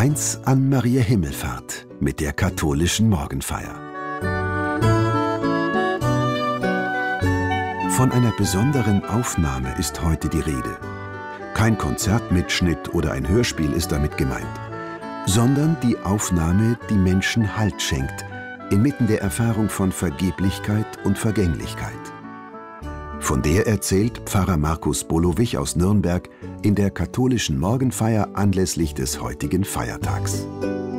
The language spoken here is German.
1 an Maria Himmelfahrt mit der katholischen Morgenfeier. Von einer besonderen Aufnahme ist heute die Rede. Kein Konzertmitschnitt oder ein Hörspiel ist damit gemeint, sondern die Aufnahme, die Menschen Halt schenkt, inmitten der Erfahrung von Vergeblichkeit und Vergänglichkeit. Von der erzählt Pfarrer Markus Bolowich aus Nürnberg in der katholischen Morgenfeier anlässlich des heutigen Feiertags.